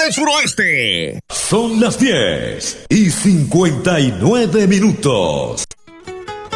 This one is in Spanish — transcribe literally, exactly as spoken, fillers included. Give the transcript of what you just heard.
del suroeste. Son las diez y cincuenta y nueve minutos.